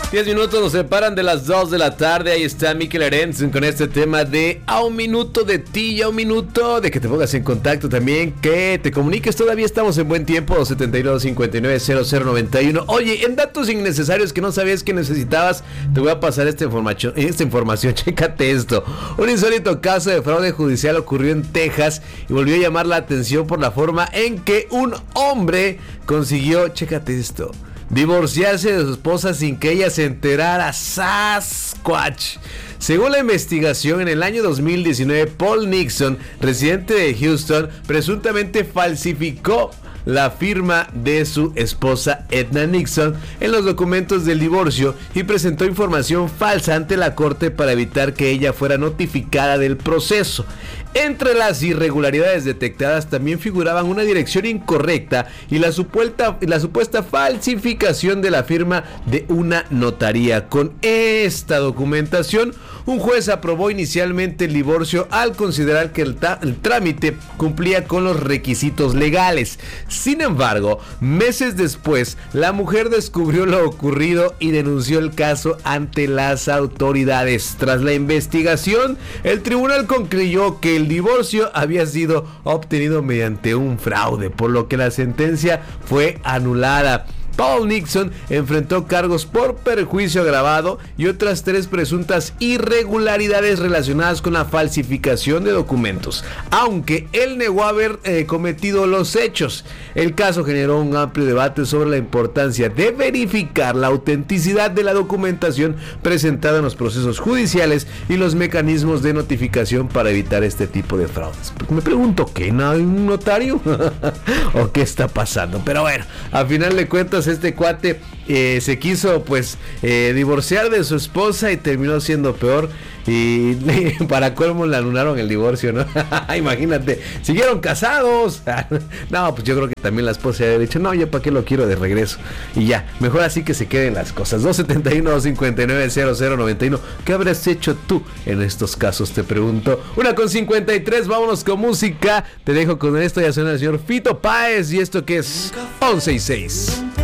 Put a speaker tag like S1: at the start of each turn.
S1: 10 minutos nos separan de las 2 de la tarde. Ahí está Mikel Arentzen con este tema de a un minuto de ti y a un minuto de que te pongas en contacto también, que te comuniques. Todavía estamos en buen tiempo, 272-59-0091. Oye, en datos innecesarios que no sabías que necesitabas, te voy a pasar esta información. Chécate esto. Un insólito caso de fraude judicial ocurrió en Texas y volvió a llamar la atención por la forma en que un hombre consiguió, chécate esto, divorciarse de su esposa sin que ella se enterara. Sasquatch. Según la investigación, en el año 2019, Paul Nixon, residente de Houston, presuntamente falsificó la firma de su esposa Edna Nixon en los documentos del divorcio y presentó información falsa ante la corte para evitar que ella fuera notificada del proceso. Entre las irregularidades detectadas también figuraban una dirección incorrecta y la supuesta falsificación de la firma de una notaría. Con esta documentación, un juez aprobó inicialmente el divorcio al considerar que el trámite cumplía con los requisitos legales. Sin embargo, meses después, la mujer descubrió lo ocurrido y denunció el caso ante las autoridades. Tras la investigación, el tribunal concluyó que el divorcio había sido obtenido mediante un fraude, por lo que la sentencia fue anulada. Paul Nixon enfrentó cargos por perjuicio agravado y otras 3 presuntas irregularidades relacionadas con la falsificación de documentos, aunque él negó haber cometido los hechos. El caso generó un amplio debate sobre la importancia de verificar la autenticidad de la documentación presentada en los procesos judiciales y los mecanismos de notificación para evitar este tipo de fraudes. Me pregunto, ¿qué? ¿No hay un notario? ¿O qué está pasando? Pero bueno, a final de cuentas, este cuate se quiso divorciar de su esposa y terminó siendo peor, y para colmo le anularon el divorcio, ¿no? Imagínate, siguieron casados. No, pues yo creo que también la esposa había dicho, no, ya para qué lo quiero de regreso, y ya, mejor así que se queden las cosas. 271-259-0091. ¿Qué habrás hecho tú en estos casos? Te pregunto. 1:53, vámonos con música. Te dejo con esto, ya suena el señor Fito Páez, y esto que es 11 y 6.